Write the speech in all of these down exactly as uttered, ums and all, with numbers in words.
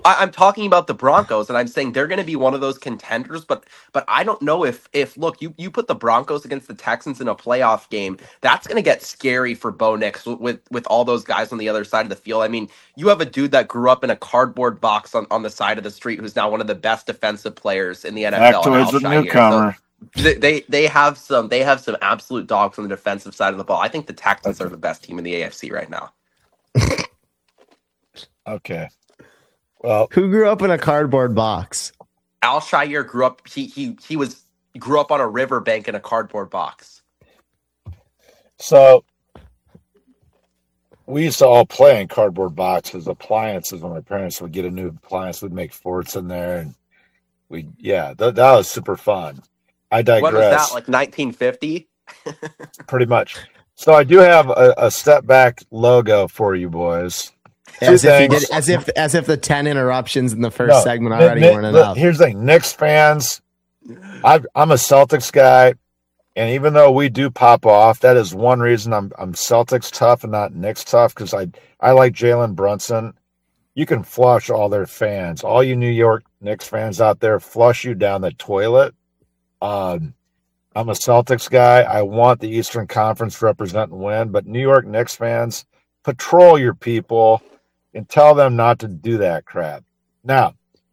I, I'm talking about the Broncos, and I'm saying they're going to be one of those contenders. But but I don't know if if look, you you put the Broncos against the Texans in a playoff game, that's going to get scary for Bo Nix with, with with all those guys on the other side of the field. I mean, you have a dude that grew up in a cardboard box on, on the side of the street, who's now one of the best defensive players in the N F L. Factoid's a newcomer. So they, they they have some they have some absolute dogs on the defensive side of the ball. I think the Texans are the best team in the A F C right now. Okay. Well, who grew up in a cardboard box? Alshire grew up. He he he was he grew up on a riverbank in a cardboard box. So we used to all play in cardboard boxes, appliances. When my parents would get a new appliance, we'd make forts in there, and we yeah, that that was super fun. I digress. What was that, like nineteen fifty? Pretty much. So I do have a, a step back logo for you boys. As if, he did, as if as if the ten interruptions in the first no, segment already Nick, weren't enough. Here's the thing, Knicks fans, I've, I'm a Celtics guy, and even though we do pop off, that is one reason I'm I'm Celtics tough and not Knicks tough, because I, I like Jalen Brunson. You can flush all their fans. All you New York Knicks fans out there, flush you down the toilet. Um, I'm a Celtics guy. I want the Eastern Conference to represent and win, but New York Knicks fans, patrol your people and tell them not to do that crap. Now,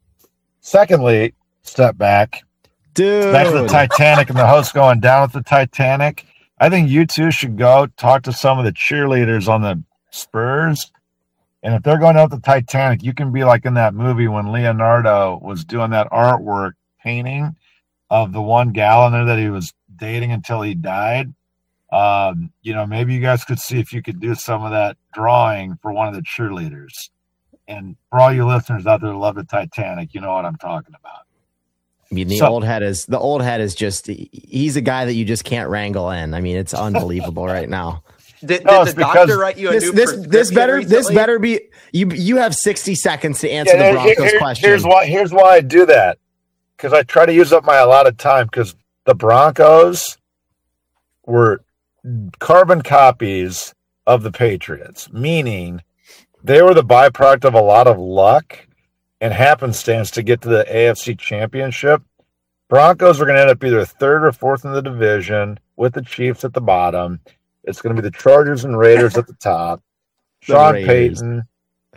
secondly, step back. Dude. Back to the Titanic and the host going down with the Titanic. I think you two should go talk to some of the cheerleaders on the Spurs. And if they're going out with the Titanic, you can be like in that movie when Leonardo was doing that artwork painting of the one gal in there that he was dating until he died. Um, you know, maybe you guys could see if you could do some of that drawing for one of the cheerleaders. And for all you listeners out there who love the Titanic, you know what I'm talking about. I mean, the so, old head is the old head is just he's a guy that you just can't wrangle in. I mean, it's unbelievable right now. Did, no, did the doctor write you a this, new this, this better recently? this better be you you have sixty seconds to answer yeah, the Broncos here, question. Here's why here's why I do that. Because I try to use up my allotted time, because the Broncos were carbon copies of the Patriots, meaning they were the byproduct of a lot of luck and happenstance to get to the A F C Championship. Broncos are going to end up either third or fourth in the division with the Chiefs at the bottom. It's going to be the Chargers and Raiders at the top. Sean Payton,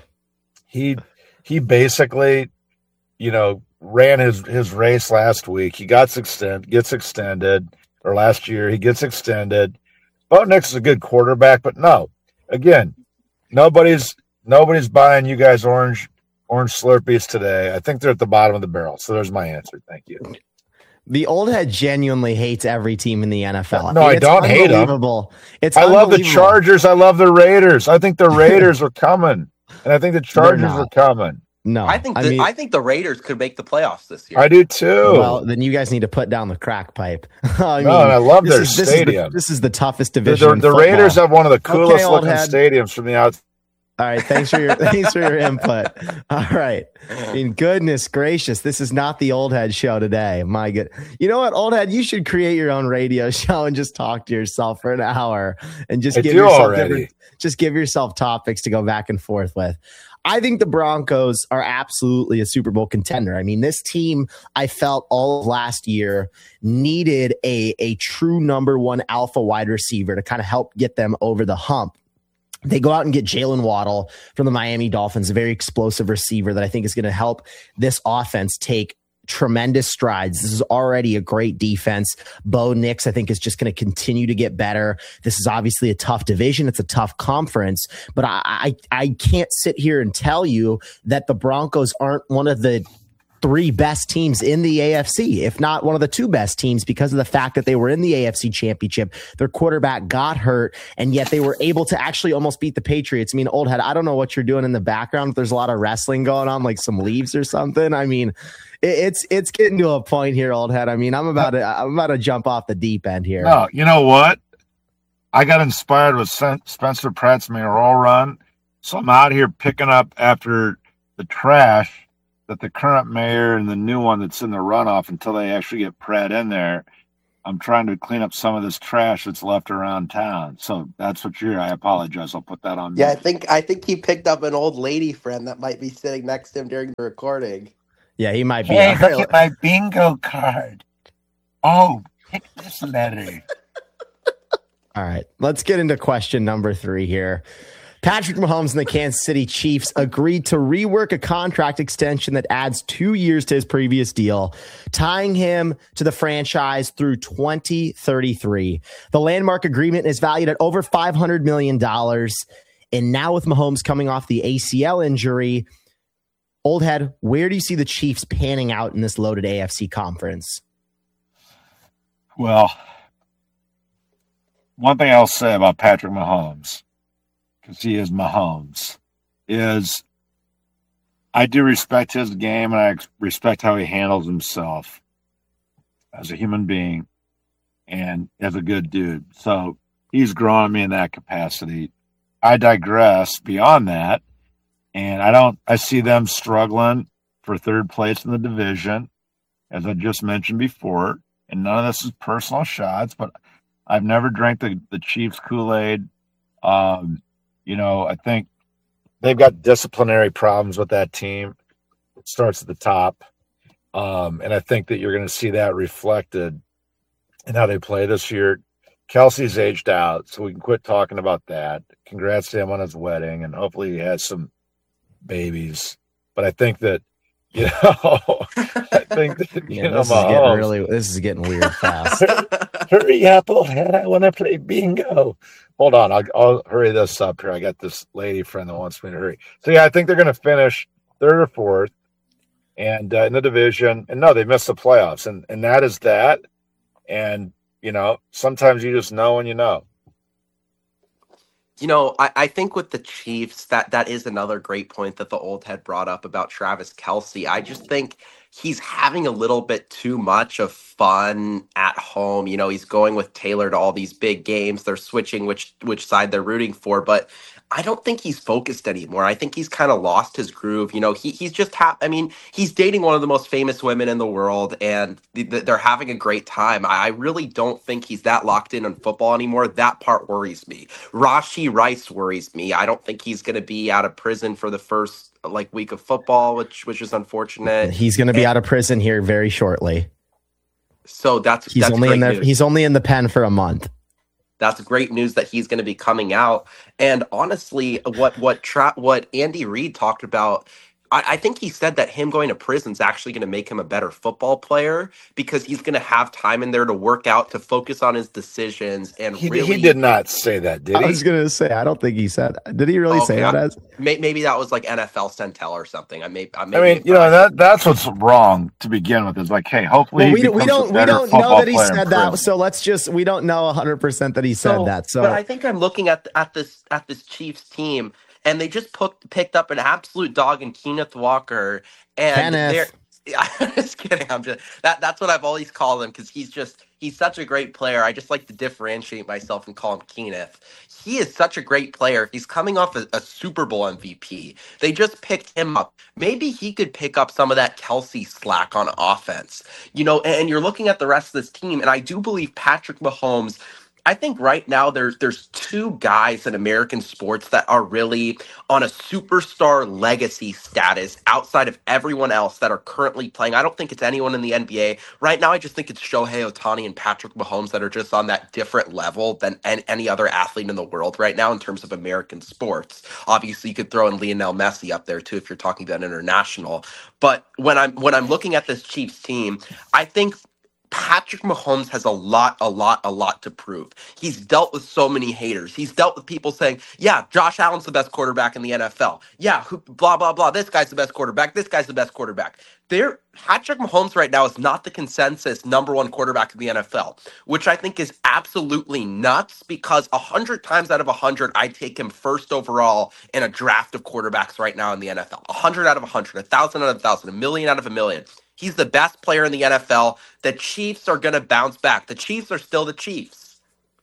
he he basically, you know, ran his, his race last week. He got extend, gets extended, or last year he gets extended. Bo Nix is a good quarterback, but no, again, nobody's nobody's buying you guys orange orange Slurpees today. I think they're at the bottom of the barrel. So there's my answer. Thank you. The old head genuinely hates every team in the N F L. No, I, mean, I don't hate them. It's I love the Chargers. I love the Raiders. I think the Raiders are coming, and I think the Chargers are coming. No, I think the, I, mean, I think the Raiders could make the playoffs this year. I do too. Well, then you guys need to put down the crack pipe. I no, mean, and I love their is, stadium. This is, the, this is the toughest division. The, the, the Raiders have one of the coolest okay, looking stadiums from the outside. All right, thanks for your thanks for your input. All right, I mean, goodness gracious, this is not the Old Head Show today. My good, you know what, Old Head, you should create your own radio show and just talk to yourself for an hour and just I give yourself different, just give yourself topics to go back and forth with. I think the Broncos are absolutely a Super Bowl contender. I mean, this team, I felt all of last year needed a a true number one alpha wide receiver to kind of help get them over the hump. They go out and get Jalen Waddle from the Miami Dolphins, a very explosive receiver that I think is going to help this offense take tremendous strides. This is already a great defense. Bo Nix, I think, is just going to continue to get better. This is obviously a tough division. It's a tough conference, but I, I, I can't sit here and tell you that the Broncos aren't one of the three best teams in the A F C, if not one of the two best teams, because of the fact that they were in the A F C Championship. Their quarterback got hurt, and yet they were able to actually almost beat the Patriots. I mean, Old Head, I don't know what you're doing in the background. There's a lot of wrestling going on, like some leaves or something. I mean, it, it's it's getting to a point here, Old Head. I mean, I'm about to I'm about to jump off the deep end here. No, you know what? I got inspired with Spencer Pratt's mayoral run, so I'm out here picking up after the trash that the current mayor and the new one that's in the runoff until they actually get Pratt in there. I'm trying to clean up some of this trash that's left around town. So that's what you're. I apologize. I'll put that on. Yeah, me. I think I think he picked up an old lady friend that might be sitting next to him during the recording. Yeah, he might be. Hey, All look right. at my bingo card. Oh, pick this letter. All right, let's get into question number three here. Patrick Mahomes and the Kansas City Chiefs agreed to rework a contract extension that adds two years to his previous deal, tying him to the franchise through twenty thirty-three. The landmark agreement is valued at over five hundred million dollars. And now with Mahomes coming off the A C L injury, Old Head, where do you see the Chiefs panning out in this loaded A F C conference? Well, one thing I'll say about Patrick Mahomes, because he is Mahomes, is I do respect his game and I respect how he handles himself as a human being and as a good dude. So he's growing me in that capacity. I digress beyond that. And I don't, I see them struggling for third place in the division, as I just mentioned before. And none of this is personal shots, but I've never drank the, the Chiefs Kool-Aid. Um, you know, I think they've got disciplinary problems with that team. It starts at the top. Um, and I think that you're going to see that reflected in how they play this year. Kelsey's aged out, so we can quit talking about that. Congrats to him on his wedding, and hopefully he has some babies. But I think that, you know, I think that, you Yeah, know, this is Mahomes, getting really, this is getting weird fast. hurry up, old head. I want to play bingo. Hold on. I'll, I'll hurry this up here. I got this lady friend that wants me to hurry. So, yeah, I think they're going to finish third or fourth and uh, in the division. And, no, they missed the playoffs. And, and that is that. And, you know, sometimes you just know when you know. You know, I, I think with the Chiefs, that that is another great point that the old head brought up about Travis Kelce. I just think he's having a little bit too much of fun at home. You know, he's going with Taylor to all these big games. They're switching which which side they're rooting for, but I don't think he's focused anymore. I think he's kind of lost his groove. You know, he he's just ha- I mean, he's dating one of the most famous women in the world, and th- th- they're having a great time. I, I really don't think he's that locked in on football anymore. That part worries me. Rashee Rice worries me. I don't think he's going to be out of prison for the first like week of football, which which is unfortunate. He's going to be and, out of prison here very shortly. So that's he's that's only in great the news. he's only in the pen for a month. That's great news that he's going to be coming out. And honestly, what what tra- what Andy Reid talked about, I, I think he said that him going to prison is actually going to make him a better football player because he's going to have time in there to work out, to focus on his decisions. And He, really, he did not say that, did he? I was going to say, I don't think he said. Did he really Okay, say that? I- As may, maybe that was like N F L Centel or something. I may, I, I maybe, mean, you know, that that's what's wrong to begin with. Is like, hey, hopefully well, he we, we becomes a don't we better don't know football that he player in said that. prison. So let's just we don't know one hundred percent that he said that. So but I think I'm looking at at this at this Chiefs team, and they just put, picked up an absolute dog in Kenneth Walker, and Kenneth. they're. I'm just kidding. I'm just that. That's what I've always called him because he's just he's such a great player. I just like to differentiate myself and call him Kenneth. He is such a great player. He's coming off a, a Super Bowl M V P. They just picked him up. Maybe he could pick up some of that Kelce slack on offense. You know, and, and you're looking at the rest of this team, and I do believe Patrick Mahomes. I think right now there's there's two guys in American sports that are really on a superstar legacy status outside of everyone else that are currently playing. I don't think it's anyone in the N B A. Right now, I just think it's Shohei Ohtani and Patrick Mahomes that are just on that different level than an- any other athlete in the world right now in terms of American sports. Obviously, you could throw in Lionel Messi up there too if you're talking about international. But when I'm when I'm looking at this Chiefs team, I think Patrick Mahomes has a lot, a lot, a lot to prove. He's dealt with so many haters. He's dealt with people saying, yeah, Josh Allen's the best quarterback in the N F L. Yeah, who, blah, blah, blah. This guy's the best quarterback. This guy's the best quarterback. There, Patrick Mahomes right now is not the consensus number one quarterback in the N F L, which I think is absolutely nuts because one hundred times out of one hundred, I take him first overall in a draft of quarterbacks right now in the N F L. one hundred out of one hundred, one thousand out of one thousand, a million out of a million. He's the best player in the N F L. The Chiefs are going to bounce back. The Chiefs are still the Chiefs.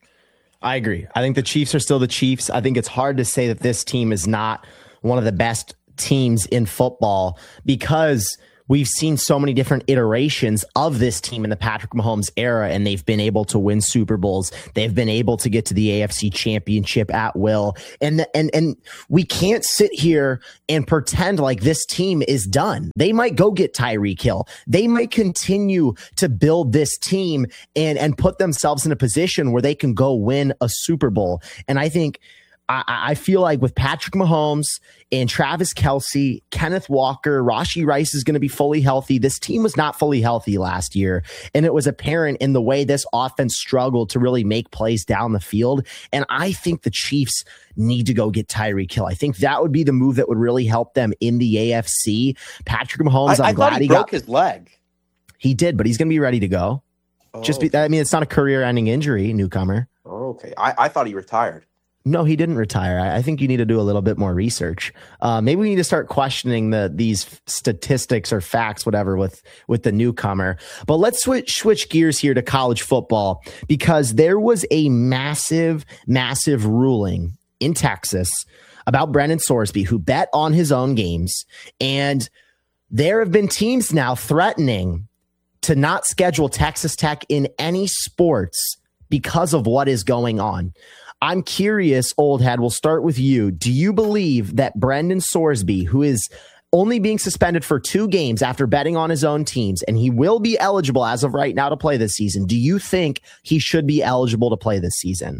I agree. I think the Chiefs are still the Chiefs. I think it's hard to say that this team is not one of the best teams in football because we've seen so many different iterations of this team in the Patrick Mahomes era, and they've been able to win Super Bowls. They've been able to get to the A F C Championship at will. And, and, and we can't sit here and pretend like this team is done. They might go get Tyreek Hill. They might continue to build this team and, and put themselves in a position where they can go win a Super Bowl. And I think I, I feel like with Patrick Mahomes and Travis Kelce, Kenneth Walker, Rashee Rice is going to be fully healthy. This team was not fully healthy last year, and it was apparent in the way this offense struggled to really make plays down the field. And I think the Chiefs need to go get Tyreek Hill. I think that would be the move that would really help them in the A F C. Patrick Mahomes, I, I'm I glad thought he, he broke got, his leg. He did, but he's going to be ready to go. Oh, Just be, I mean, it's not a career-ending injury, newcomer. oh, okay. I, I thought he retired. No, he didn't retire. I, I think you need to do a little bit more research. Uh, maybe we need to start questioning the these statistics or facts, whatever, with with the newcomer. But let's switch switch gears here to college football, because there was a massive, massive ruling in Texas about Brendan Sorsby, who bet on his own games, and there have been teams now threatening to not schedule Texas Tech in any sports because of what is going on. I'm curious, old head, we'll start with you. Do you believe that Brendan Sorsby, who is only being suspended for two games after betting on his own teams, and he will be eligible as of right now to play this season, do you think he should be eligible to play this season?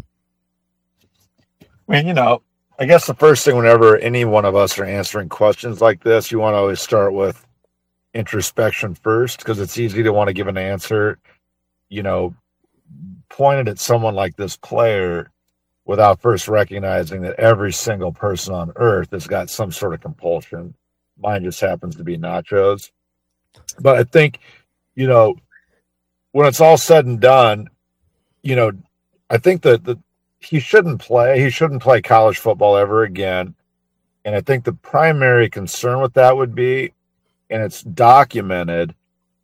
I mean, you know, I guess the first thing whenever any one of us are answering questions like this, you want to always start with introspection first, because it's easy to want to give an answer, you know, pointed at someone like this player without first recognizing that every single person on earth has got some sort of compulsion. Mine just happens to be nachos. But I think, you know, when it's all said and done, you know, I think that the, he shouldn't play. He shouldn't play college football ever again. And I think the primary concern with that would be, and it's documented,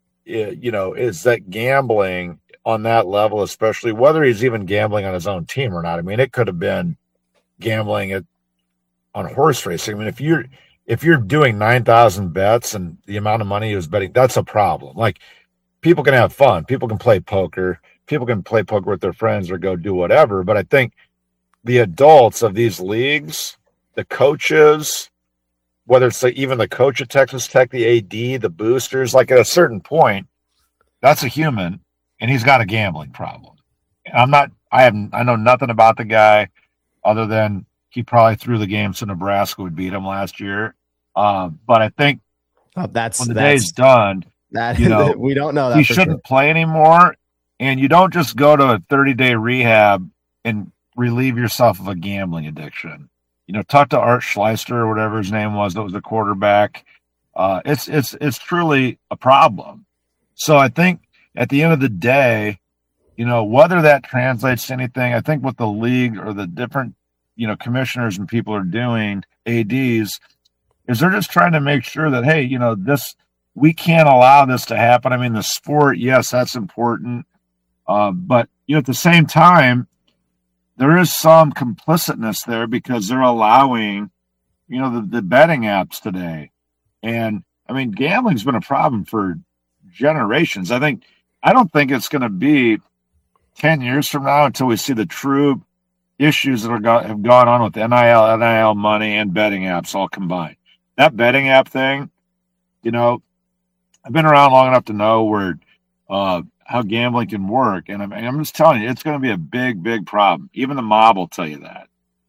you know, is that gambling on that level, especially whether he's even gambling on his own team or not. I mean, it could have been gambling at, on horse racing. I mean, if you're if you're doing nine thousand bets and the amount of money he was betting, that's a problem. Like, people can have fun. People can play poker. People can play poker with their friends or go do whatever. But I think the adults of these leagues, the coaches, whether it's like even the coach at Texas Tech, the A D, the boosters, like at a certain point, that's a human. And he's got a gambling problem. And I'm not, I have, I know nothing about the guy other than he probably threw the game so Nebraska would beat him last year. Uh, but I think oh, that's when the that's, day's done, that, you know, we don't know that he for shouldn't sure. play anymore. And you don't just go to a thirty day rehab and relieve yourself of a gambling addiction. You know, talk to Art Schleister or whatever his name was, that was the quarterback. Uh, it's, it's, it's truly a problem. So I think, at the end of the day, you know, whether that translates to anything, I think what the league or the different, you know, commissioners and people are doing, A Ds, is they're just trying to make sure that, hey, you know, this, we can't allow this to happen. I mean, the sport, yes, that's important. Uh, but, you know, at the same time, there is some complicitness there because they're allowing, you know, the, the betting apps today. And, I mean, gambling's been a problem for generations. I think, I don't think it's going to be ten years from now until we see the true issues that are go- have gone on with N I L, N I L money, and betting apps all combined. That betting app thing, you know, I've been around long enough to know where uh, how gambling can work. And I'm, I'm just telling you, it's going to be a big, big problem. Even the mob will tell you that.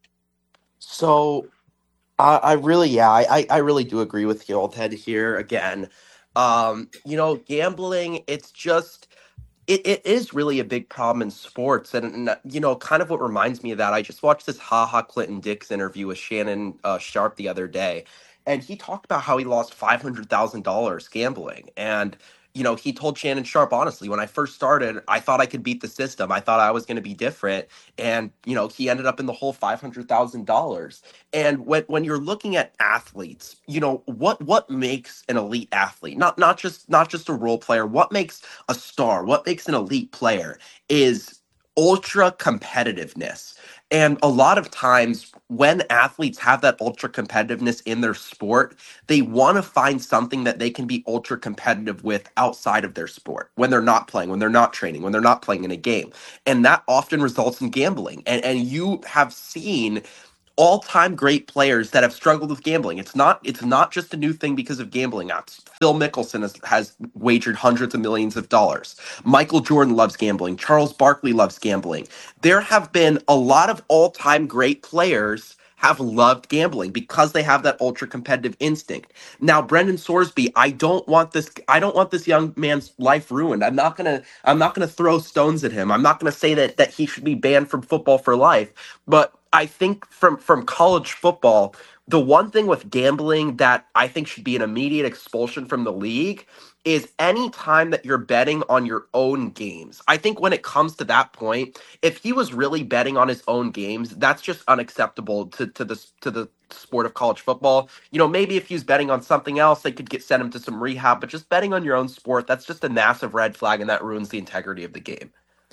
So I, I really, yeah, I, I really do agree with you, old head, here again. Um, you know, gambling, it's just, it, it is really a big problem in sports. And, and, you know, kind of what reminds me of that, I just watched this Ha Ha Clinton Dix interview with Shannon uh, Sharp the other day. And he talked about how he lost five hundred thousand dollars gambling. And, you know, he told Shannon Sharp, honestly, when I first started, I thought I could beat the system. I thought I was going to be different. And, you know, he ended up in the whole five hundred thousand dollars. And when, when you're looking at athletes, you know, what what makes an elite athlete? Not not just not just a role player. What makes a star? What makes an elite player is ultra competitiveness. And a lot of times when athletes have that ultra competitiveness in their sport, they want to find something that they can be ultra competitive with outside of their sport when they're not playing, when they're not training, when they're not playing in a game. And that often results in gambling. And, and you have seen all-time great players that have struggled with gambling. It's not it's not just a new thing because of gambling apps. Phil Mickelson has, has wagered hundreds of millions of dollars. Michael Jordan loves gambling. Charles Barkley loves gambling. There have been a lot of all-time great players have loved gambling because they have that ultra competitive instinct. Now, Brendan Sorsby, I don't want this I don't want this young man's life ruined. I'm not going to I'm not going to throw stones at him. I'm not going to say that that he should be banned from football for life, but I think from from college football, the one thing with gambling that I think should be an immediate expulsion from the league is any time that you're betting on your own games. I think when it comes to that point, if he was really betting on his own games, that's just unacceptable to, to the to the sport of college football. You know, maybe if he was betting on something else, they could get send him to some rehab, but just betting on your own sport, that's just a massive red flag, and that ruins the integrity of the game.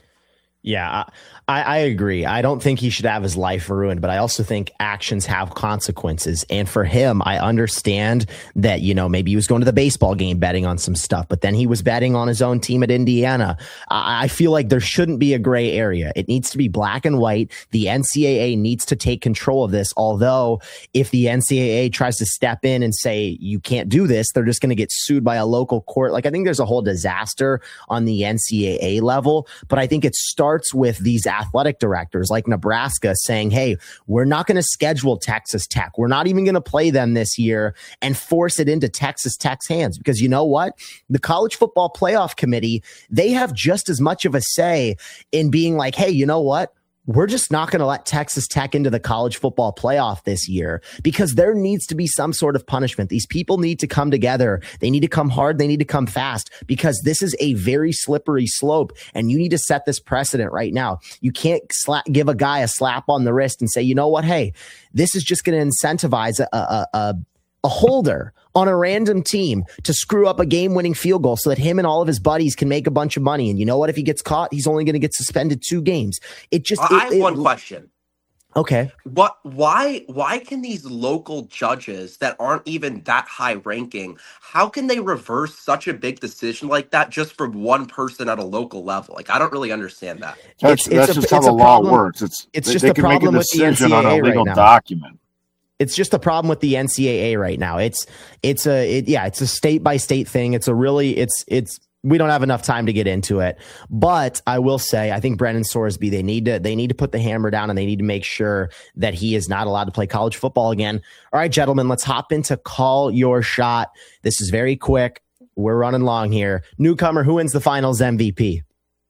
Yeah, I, I agree. I don't think he should have his life ruined, but I also think actions have consequences. And for him, I understand that, you know, maybe he was going to the baseball game betting on some stuff, but then he was betting on his own team at Indiana. I, I feel like there shouldn't be a gray area. It needs to be black and white. The N C double A needs to take control of this. Although if the N C double A tries to step in and say, you can't do this, they're just going to get sued by a local court. Like, I think there's a whole disaster on the N C double A level, but I think it starts with these athletic directors like Nebraska saying, hey, we're not going to schedule Texas Tech. We're not even going to play them this year and force it into Texas Tech's hands. Because you know what? The College Football Playoff Committee, they have just as much of a say in being like, hey, you know what? We're just not going to let Texas Tech into the college football playoff this year because there needs to be some sort of punishment. These people need to come together. They need to come hard. They need to come fast because this is a very slippery slope and you need to set this precedent right now. You can't slap, give a guy a slap on the wrist and say, you know what? Hey, this is just going to incentivize a, a, a, a holder on a random team to screw up a game-winning field goal so that him and all of his buddies can make a bunch of money. And you know what? If he gets caught, he's only going to get suspended two games. It just. I have it, one it, question. Okay. What? Why? Why can these local judges that aren't even that high ranking? How can they reverse such a big decision like that just for one person at a local level? Like, I don't really understand that. That's, it's, that's it's just a, how the law problem. works. It's it's they, just they a can make a problem with the N C decision double A on a legal right now. document. It's just a problem with the N C double A right now. It's it's a it, yeah, it's a state by state thing. It's a really it's it's we don't have enough time to get into it. But I will say I think Brendan Sorsby, they need to they need to put the hammer down and they need to make sure that he is not allowed to play college football again. All right, gentlemen, let's hop into Call Your Shot. This is very quick. We're running long here. Newcomer, who wins the finals M V P?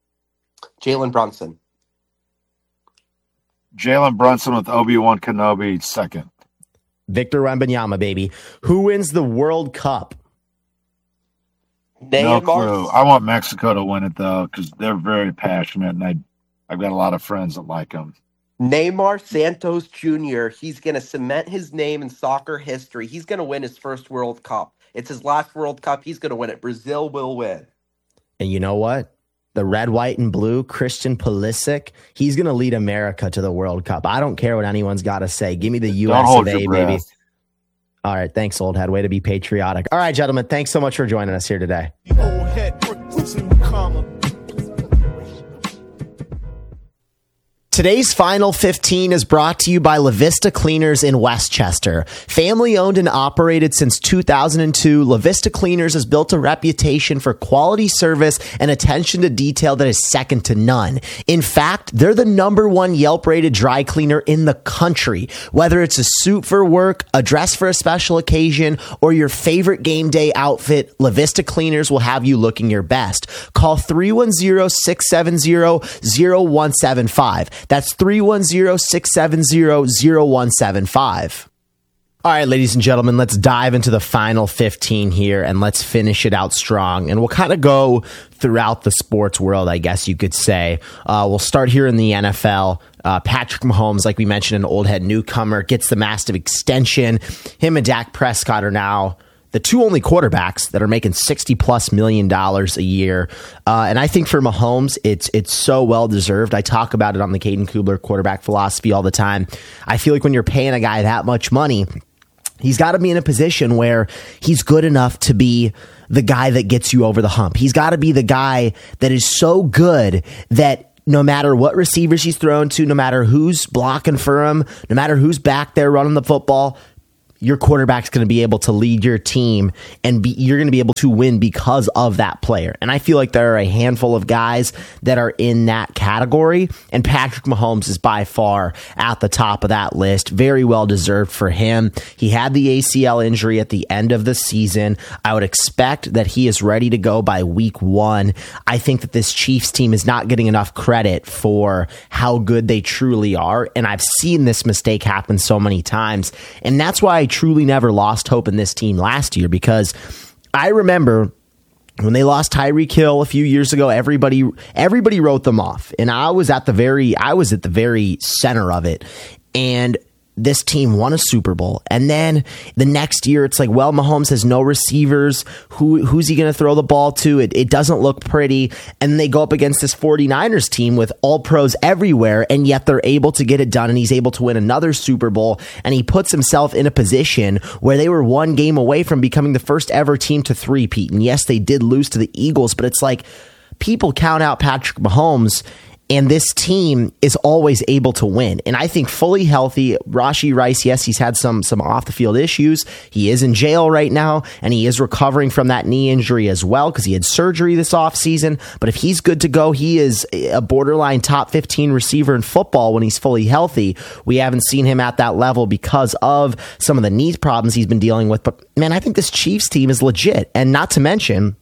Jalen Brunson. Jalen Brunson with Obi-Wan Kenobi second. Victor Wembanyama, baby. Who wins the World Cup? No clue. I want Mexico to win it, though, because they're very passionate, and I, I've got a lot of friends that like them. Neymar Santos Junior He's going to cement his name in soccer history. He's going to win his first World Cup. It's his last World Cup. He's going to win it. Brazil will win. And you know what? The red, white, and blue, Christian Pulisic, he's going to lead America to the World Cup. I don't care what anyone's got to say. Give me the U S of A, baby. All right. Thanks, old head. Way to be patriotic. All right, gentlemen. Thanks so much for joining us here today. Old head. Today's Final fifteen is brought to you by La Vista Cleaners in Westchester. Family owned and operated since two thousand two, La Vista Cleaners has built a reputation for quality service and attention to detail that is second to none. In fact, they're the number one Yelp rated dry cleaner in the country. Whether it's a suit for work, a dress for a special occasion, or your favorite game day outfit, La Vista Cleaners will have you looking your best. Call three one zero, six seven zero, zero one seven five. That's three one zero, six seven zero, zero one seven five. All right, ladies and gentlemen, let's dive into the final fifteen here and let's finish it out strong. And we'll kind of go throughout the sports world, I guess you could say. Uh, we'll start here in the N F L. Uh, Patrick Mahomes, like we mentioned, an old head newcomer, gets the massive extension. Him and Dak Prescott are now the two only quarterbacks that are making sixty plus million dollars a year. Uh, and I think for Mahomes, it's it's so well deserved. I talk about it on the Caden Kubler quarterback philosophy all the time. I feel like when you're paying a guy that much money, he's got to be in a position where he's good enough to be the guy that gets you over the hump. He's got to be the guy that is so good that no matter what receivers he's thrown to, no matter who's blocking for him, no matter who's back there running the football, your quarterback's going to be able to lead your team and be, you're going to be able to win because of that player. And I feel like there are a handful of guys that are in that category, and Patrick Mahomes is by far at the top of that list. Very well deserved for him. He had the A C L injury at the end of the season. I would expect that he is ready to go by week one. I think that this Chiefs team is not getting enough credit for how good they truly are, and I've seen this mistake happen so many times, and that's why I truly never lost hope in this team last year, because I remember when they lost Tyreek Hill a few years ago, everybody everybody wrote them off, and I was at the very I was at the very center of it. And this team won a Super Bowl, and then the next year it's like, well, Mahomes has no receivers. Who who's he going to throw the ball to? It, it doesn't look pretty. And they go up against this 49ers team with all pros everywhere, and yet they're able to get it done, and he's able to win another Super Bowl, and he puts himself in a position where they were one game away from becoming the first ever team to three-peat. And yes, they did lose to the Eagles, but it's like people count out Patrick Mahomes, and this team is always able to win. And I think fully healthy, Rashee Rice, yes, he's had some some off-the-field issues. He is in jail right now, and he is recovering from that knee injury as well because he had surgery this offseason. But if he's good to go, he is a borderline top fifteen receiver in football when he's fully healthy. We haven't seen him at that level because of some of the knee problems he's been dealing with. But, man, I think this Chiefs team is legit. And not to mention,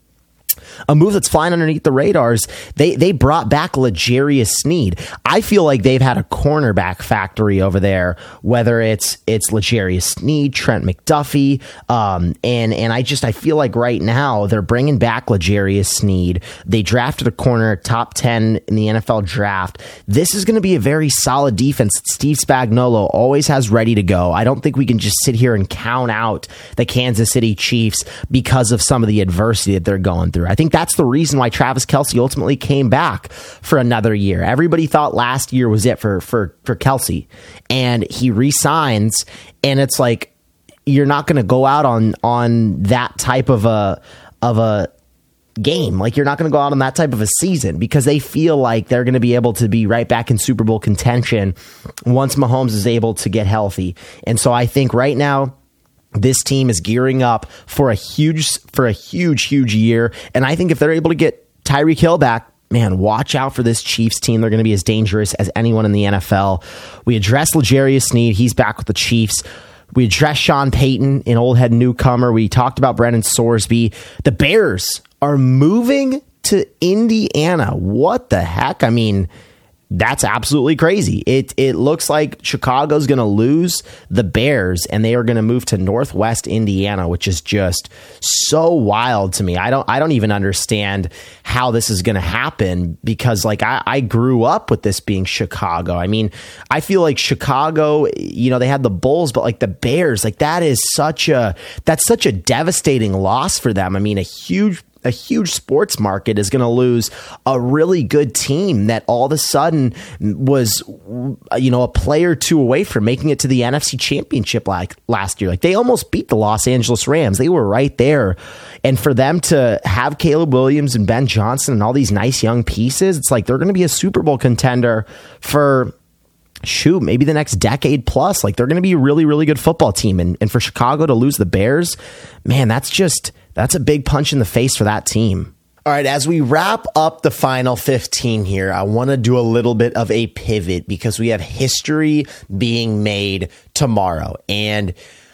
a move that's flying underneath the radars, they they brought back L'Jarius Sneed. I feel like they've had a cornerback factory over there, whether it's it's L'Jarius Sneed, Trent McDuffie, um, and and I just I feel like right now they're bringing back L'Jarius Sneed. They drafted a corner top ten in the N F L draft. This is going to be a very solid defense that Steve Spagnuolo always has ready to go. I don't think we can just sit here and count out the Kansas City Chiefs because of some of the adversity that they're going through. I think that's the reason why Travis Kelce ultimately came back for another year. Everybody thought last year was it for for for Kelce, and he re-signs, and it's like you're not going to go out on on that type of a of a game. Like, you're not going to go out on that type of a season because they feel like they're going to be able to be right back in Super Bowl contention once Mahomes is able to get healthy. And so I think right now, this team is gearing up for a huge, for a huge, huge year. And I think if they're able to get Tyreek Hill back, man, watch out for this Chiefs team. They're going to be as dangerous as anyone in the N F L. We addressed L'Jarius Sneed. He's back with the Chiefs. We addressed Sean Payton, an old head newcomer. We talked about Brennan Sorsby. The Bears are moving to Indiana. What the heck? I mean, that's absolutely crazy. It it looks like Chicago's going to lose the Bears, and they are going to move to Northwest Indiana, which is just so wild to me. I don't I don't even understand how this is going to happen because, like, I, I grew up with this being Chicago. I mean, I feel like Chicago, you know, they had the Bulls, but like the Bears, like that is such a that's such a devastating loss for them. I mean, a huge A huge sports market is going to lose a really good team that all of a sudden was, you know, a player or two away from making it to the N F C Championship like last year. Like, they almost beat the Los Angeles Rams. They were right there. And for them to have Caleb Williams and Ben Johnson and all these nice young pieces, it's like they're going to be a Super Bowl contender for, shoot, maybe the next decade plus. Like, they're going to be a really, really good football team. And, and for Chicago to lose the Bears, man, that's just, that's a big punch in the face for that team. All right, as we wrap up the final fifteen here, I want to do a little bit of a pivot because we have history being made tomorrow. And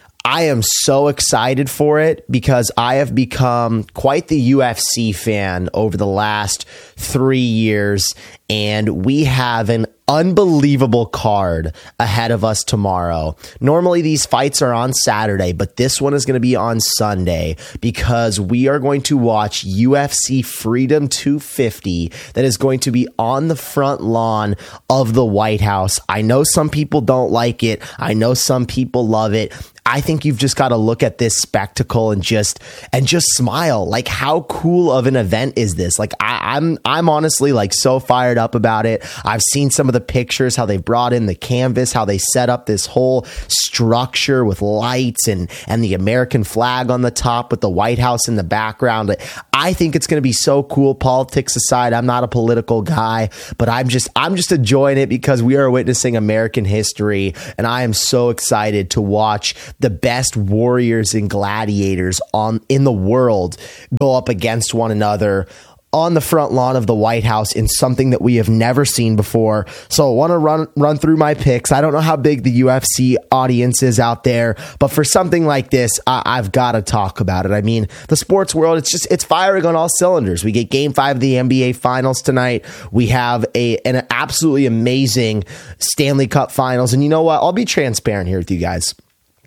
I am so excited for it because I have become quite the U F C fan over the last three years. and we have an unbelievable card ahead of us tomorrow. Normally these fights are on Saturday, but this one is going to be on Sunday because we are going to watch U F C Freedom two fifty that is going to be on the front lawn of the White House. I know some people don't like it. I know some people love it. I think you've just got to look at this spectacle and just and just smile. Like, how cool of an event is this? Like, I, I'm I'm honestly like so fired up about it. I've seen some of the pictures, how they brought in the canvas, how they set up this whole structure with lights and and the American flag on the top with the White House in the background. I think it's going to be so cool. Politics aside, I'm not a political guy, but I'm just I'm just enjoying it because we are witnessing American history, and I am so excited to watch the best warriors and gladiators on in the world go up against one another on the front lawn of the White House in something that we have never seen before. So I want to run run through my picks. I don't know how big the U F C audience is out there, but for something like this, I, I've got to talk about it. I mean, the sports world, it's just it's firing on all cylinders. We get game five of the N B A Finals tonight. We have a an absolutely amazing Stanley Cup Finals. And you know what? I'll be transparent here with you guys.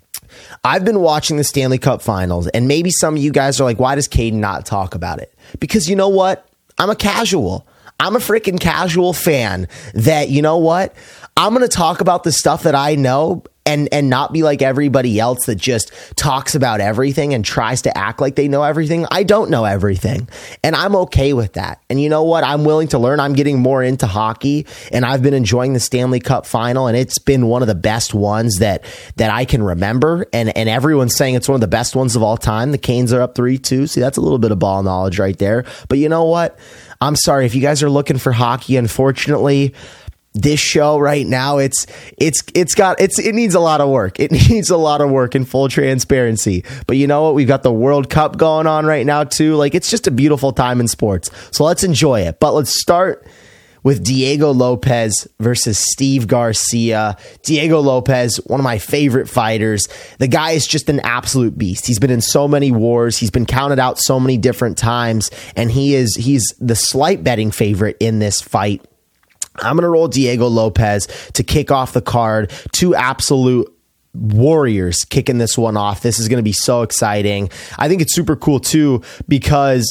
I've been watching the Stanley Cup Finals, and maybe some of you guys are like, why does Caden not talk about it? Because you know what? I'm a casual. I'm a freaking casual fan that, you know what? I'm going to talk about the stuff that I know and and not be like everybody else that just talks about everything and tries to act like they know everything. I don't know everything, and I'm okay with that. And you know what? I'm willing to learn. I'm getting more into hockey, and I've been enjoying the Stanley Cup Final, and it's been one of the best ones that that I can remember, and, and everyone's saying it's one of the best ones of all time. The Canes are up three two. See, that's a little bit of ball knowledge right there. But you know what? I'm sorry. If you guys are looking for hockey, unfortunately, this show right now, it's it's it's got it's it needs a lot of work. It needs a lot of work in full transparency. But you know what? We've got the World Cup going on right now too. Like, it's just a beautiful time in sports. So let's enjoy it. But let's start with Diego Lopez versus Steve Garcia. Diego Lopez, one of my favorite fighters. The guy is just an absolute beast. He's been in so many wars. He's been counted out so many different times, and he is he's the slight betting favorite in this fight. I'm going to roll Diego Lopez to kick off the card. Two absolute warriors kicking this one off. This is going to be so exciting. I think it's super cool too because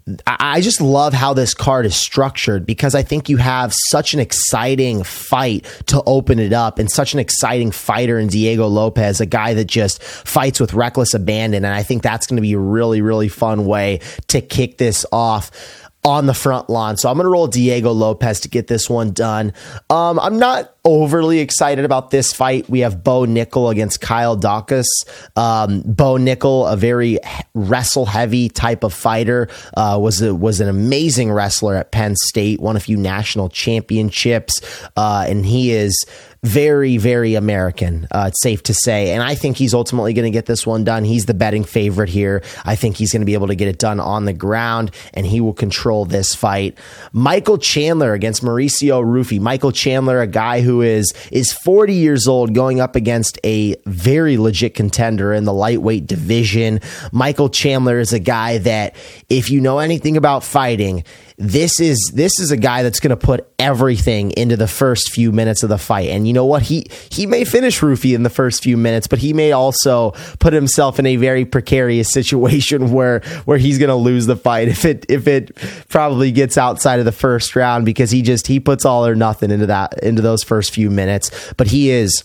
I just love how this card is structured, because I think you have such an exciting fight to open it up and such an exciting fighter in Diego Lopez, a guy that just fights with reckless abandon. And I think that's going to be a really, really fun way to kick this off on the front lawn. So I'm going to roll Diego Lopez to get this one done. Um, I'm not overly excited about this fight. We have Bo Nickel against Kyle Daukaus. Um, Bo Nickel, a very wrestle heavy type of fighter, uh, was a, was an amazing wrestler at Penn State, won a few national championships, uh, and he is very, very American, uh, it's safe to say. And I think he's ultimately going to get this one done. He's the betting favorite here. I think he's going to be able to get it done on the ground, and he will control this fight. Michael Chandler against Mauricio Rufy. Michael Chandler, a guy who is is forty years old, going up against a very legit contender in the lightweight division. Michael Chandler is a guy that, if you know anything about fighting, This is this is a guy that's going to put everything into the first few minutes of the fight. And you know what? He he may finish Rufy in the first few minutes, but he may also put himself in a very precarious situation where where he's going to lose the fight if it if it probably gets outside of the first round, because he just he puts all or nothing into that into those first few minutes. But he is,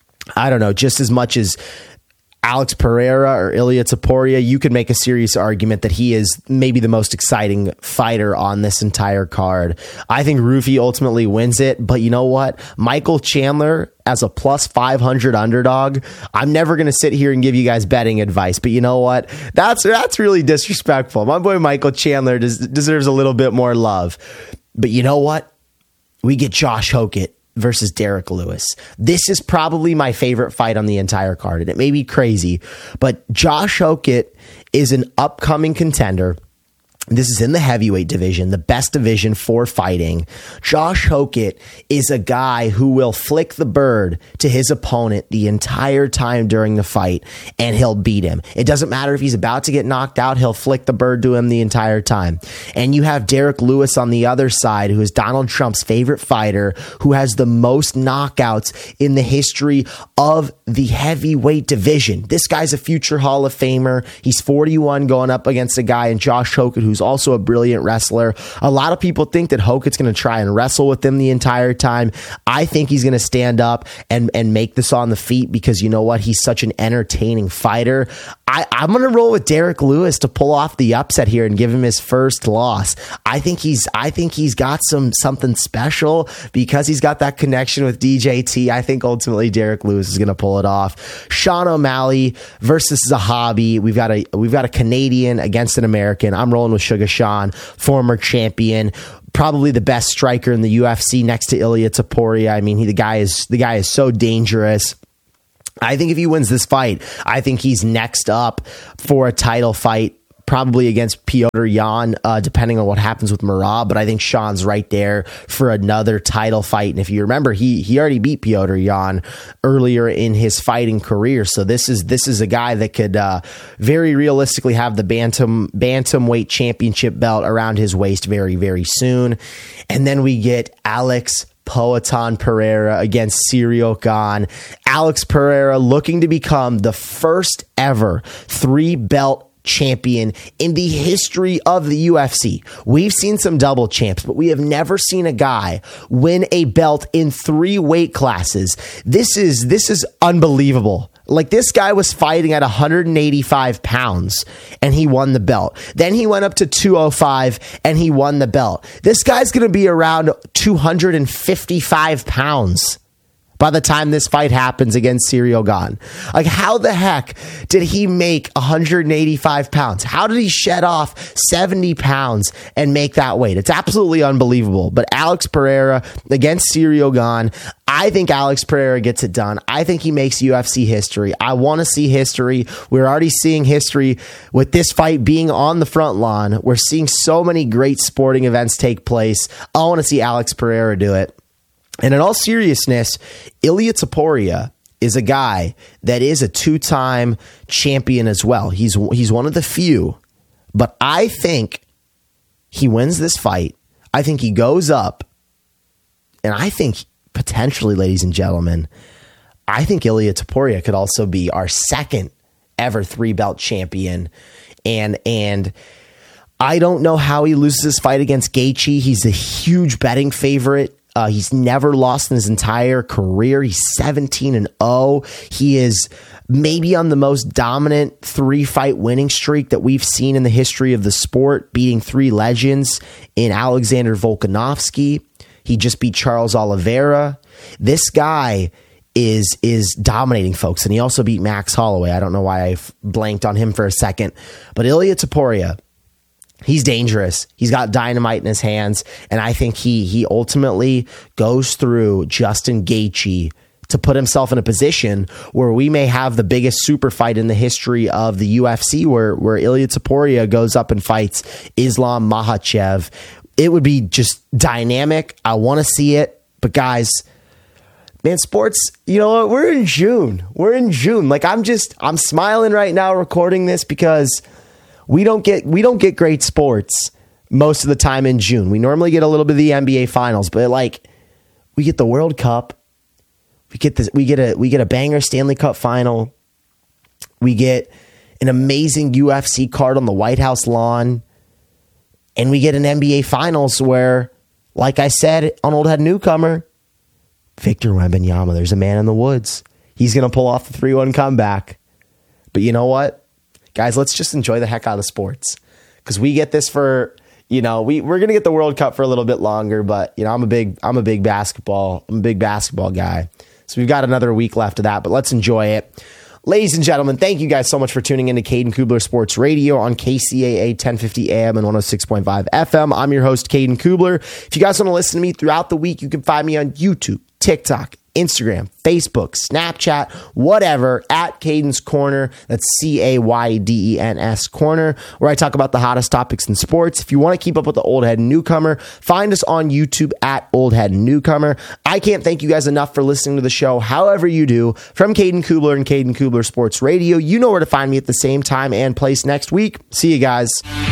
I don't know, just as much as Alex Pereira or Ilya Taporia, you could make a serious argument that he is maybe the most exciting fighter on this entire card. I think Rufy ultimately wins it, but you know what? Michael Chandler as a plus five hundred underdog, I'm never going to sit here and give you guys betting advice, but you know what? That's that's really disrespectful. My boy Michael Chandler des- deserves a little bit more love. But you know what? We get Josh Hokett versus Derek Lewis. This is probably my favorite fight on the entire card, and it may be crazy, but Josh Hokett is an upcoming contender. This is in the heavyweight division, the best division for fighting. Josh Hokett is a guy who will flick the bird to his opponent the entire time during the fight, and he'll beat him. It doesn't matter if he's about to get knocked out, he'll flick the bird to him the entire time. And you have Derek Lewis on the other side, who is Donald Trump's favorite fighter, who has the most knockouts in the history of the heavyweight division. This guy's a future Hall of Famer. He's forty-one going up against a guy in Josh Hokett, who's also a brilliant wrestler. A lot of people think that Hokett's going to try and wrestle with him the entire time. I think he's going to stand up and, and make this on the feet because you know what? He's such an entertaining fighter. I, I'm going to roll with Derek Lewis to pull off the upset here and give him his first loss. I think he's I think he's got some something special because he's got that connection with D J T. I think ultimately Derek Lewis is going to pull it off. Sean O'Malley versus Zahabi. We've got a we've got a Canadian against an American. I'm rolling with Sugar Sean, former champion, probably the best striker in the U F C next to Ilia Topuria. I mean, he the guy is the guy is so dangerous. I think if he wins this fight, I think he's next up for a title fight, probably against Piotr Jan, uh, depending on what happens with Merab. But I think Sean's right there for another title fight. And if you remember, he he already beat Piotr Jan earlier in his fighting career. So this is this is a guy that could uh, very realistically have the bantam bantamweight championship belt around his waist very, very soon. And then we get Alex Poatan Pereira against Ciryl Gane. Alex Pereira looking to become the first ever three belt champion in the history of the U F C. We've seen some double champs, but we have never seen a guy win a belt in three weight classes. This is this is unbelievable. Like, this guy was fighting at one hundred eighty-five pounds and he won the belt. Then he went up to two oh five and he won the belt. This guy's going to be around two hundred fifty-five pounds by the time this fight happens against Ciryl Gane. Like, how the heck did he make one hundred eighty-five pounds? How did he shed off seventy pounds and make that weight? It's absolutely unbelievable. But Alex Pereira against Ciryl Gane, I think Alex Pereira gets it done. I think he makes U F C history. I want to see history. We're already seeing history with this fight being on the front lawn. We're seeing so many great sporting events take place. I want to see Alex Pereira do it. And in all seriousness, Ilia Topuria is a guy that is a two-time champion as well. He's he's one of the few. But I think he wins this fight. I think he goes up. And I think potentially, ladies and gentlemen, I think Ilia Topuria could also be our second ever three-belt champion. And and I don't know how he loses this fight against Gaethje. He's a huge betting favorite. Uh, he's never lost in his entire career. He's seventeen and oh. He is maybe on the most dominant three-fight winning streak that we've seen in the history of the sport, beating three legends in Alexander Volkanovski. He just beat Charles Oliveira. This guy is is dominating, folks, and he also beat Max Holloway. I don't know why I blanked on him for a second, but Ilia Topuria, he's dangerous. He's got dynamite in his hands, and I think he he ultimately goes through Justin Gaethje to put himself in a position where we may have the biggest super fight in the history of the U F C, where where Ilia Topuria goes up and fights Islam Makhachev. It would be just dynamic. I want to see it, but guys, man, sports, you know what? We're in June. We're in June. Like, I'm just I'm smiling right now recording this because We don't get we don't get great sports most of the time in June. We normally get a little bit of the N B A finals, but like we get the World Cup, we get this we get a we get a banger Stanley Cup final, we get an amazing U F C card on the White House lawn, and we get an N B A finals where, like I said on Old Head Newcomer, Victor Wembanyama, there's a man in the woods. He's gonna pull off the three one comeback. But you know what? Guys, let's just enjoy the heck out of sports, because we get this for, you know, we, we're going to get the World Cup for a little bit longer, but, you know, I'm a big, I'm a big basketball, I'm a big basketball guy. So we've got another week left of that, but let's enjoy it. Ladies and gentlemen, thank you guys so much for tuning in to Caden Kubler Sports Radio on K C A A ten fifty A M and one oh six point five F M. I'm your host, Caden Kubler. If you guys want to listen to me throughout the week, you can find me on YouTube, TikTok, Instagram, Facebook, Snapchat, whatever, at Caden's Corner. That's C A Y D E N S Corner, where I talk about the hottest topics in sports. If you want to keep up with the Old Head Newcomer, find us on YouTube at Old Head Newcomer. I can't thank you guys enough for listening to the show, however you do. From Caden Kubler and Caden Kubler Sports Radio, you know where to find me at the same time and place next week. See you guys.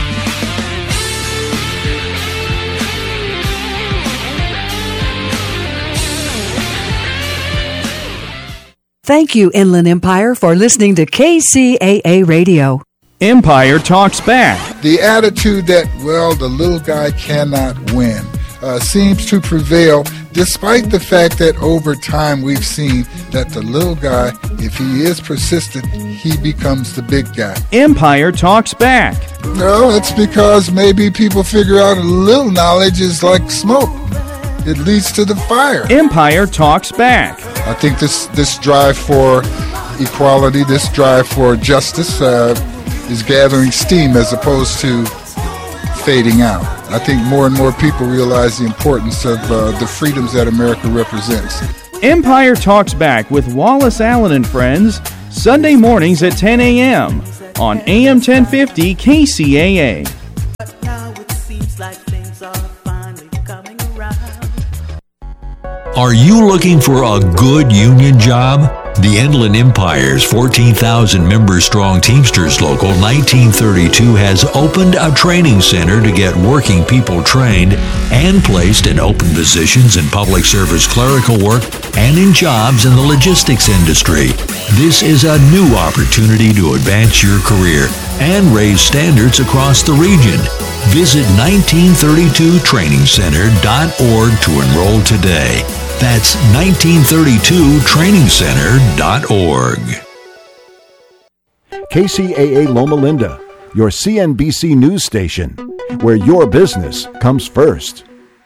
Thank you, Inland Empire, for listening to K C A A Radio. Empire Talks Back. The attitude that, well, the little guy cannot win uh, seems to prevail, despite the fact that over time we've seen that the little guy, if he is persistent, he becomes the big guy. Empire Talks Back. No, it's because maybe people figure out a little knowledge is like smoke. It leads to the fire. Empire Talks Back. I think this, this drive for equality, this drive for justice uh, is gathering steam as opposed to fading out. I think more and more people realize the importance of uh, the freedoms that America represents. Empire Talks Back with Wallace Allen and Friends, Sunday mornings at ten a.m. on A M ten fifty K C A A. But now it seems like things are finally coming around. Are you looking for a good union job? The Inland Empire's fourteen thousand member strong Teamsters Local nineteen thirty-two has opened a training center to get working people trained and placed in open positions in public service clerical work and in jobs in the logistics industry. This is a new opportunity to advance your career and raise standards across the region. Visit nineteen thirty-two training center dot org to enroll today. That's nineteen thirty-two training center dot org. K C A A Loma Linda, your C N B C news station, where your business comes first.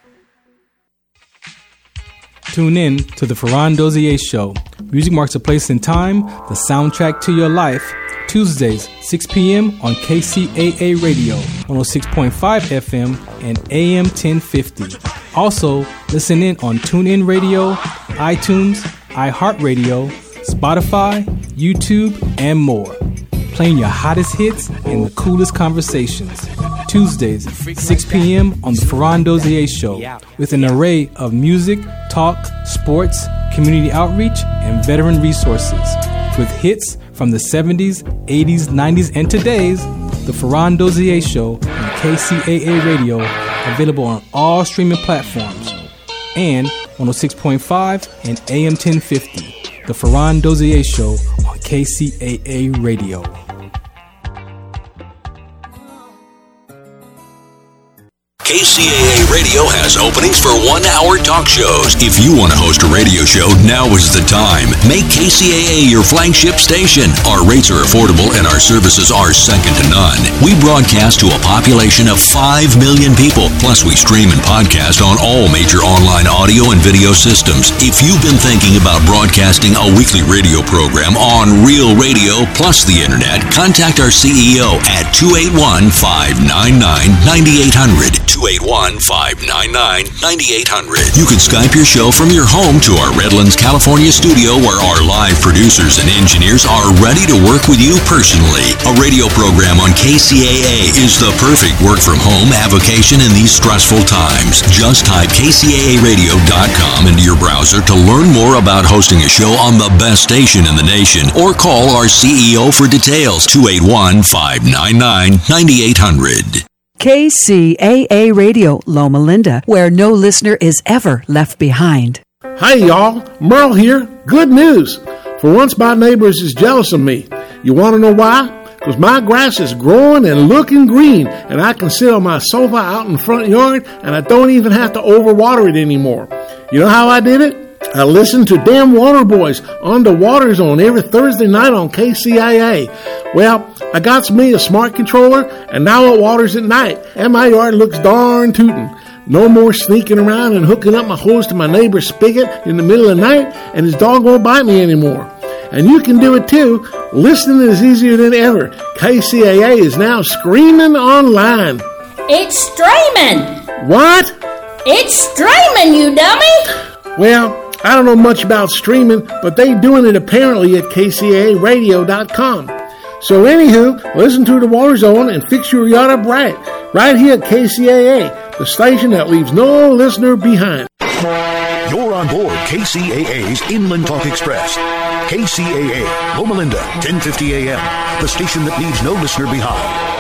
Tune in to the Ferran Dozier Show. Music marks a place and time, the soundtrack to your life. Tuesdays, six p.m. on K C A A Radio, one oh six point five F M and A M ten fifty. Also, listen in on TuneIn Radio, iTunes, iHeartRadio, Spotify, YouTube, and more. Playing your hottest hits and the coolest conversations. Tuesdays, six p.m. on the Ferran Dozier Show, with an array of music, talk, sports, community outreach, and veteran resources. With hits from the seventies, eighties, nineties, and today's, the Ferran Dozier Show on K C A A Radio, available on all streaming platforms, and one oh six point five and A M ten fifty, the Ferran Dozier Show on K C A A Radio. K C A A Radio has openings for one-hour talk shows. If you want to host a radio show, now is the time. Make K C A A your flagship station. Our rates are affordable and our services are second to none. We broadcast to a population of five million people. Plus, we stream and podcast on all major online audio and video systems. If you've been thinking about broadcasting a weekly radio program on Real Radio plus the internet, contact our C E O at two eight one, five nine nine, nine eight hundred. two eight one, five nine nine, nine eight hundred. You can Skype your show from your home to our Redlands, California studio, where our live producers and engineers are ready to work with you personally. A radio program on K C A A is the perfect work from home avocation in these stressful times. Just type K C A A radio dot com into your browser to learn more about hosting a show on the best station in the nation, or call our C E O for details, two eight one, five nine nine, nine eight hundred. K C A A Radio, Loma Linda, where no listener is ever left behind. Hi, y'all. Merle here. Good news. For once, my neighbors is jealous of me. You want to know why? Because my grass is growing and looking green, and I can sit on my sofa out in the front yard, and I don't even have to overwater it anymore. You know how I did it? I listened to Damn Water Boys on the Water Zone every Thursday night on K C A A. Well, I got me a smart controller, and now it waters at night, and my yard looks darn tootin'. No more sneaking around and hooking up my hose to my neighbor's spigot in the middle of the night, and his dog won't bite me anymore. And you can do it too. Listening is easier than ever. K C A A is now screaming online. It's streaming. What? It's streaming, you dummy. Well, I don't know much about streaming, but they doing it apparently at K C A A radio dot com. So anywho, listen to the Water Zone and fix your yacht up right. Right here at K C A A, the station that leaves no listener behind. You're on board K C A A's Inland Talk Express. K C A A, Loma Linda, ten fifty A M, the station that leaves no listener behind.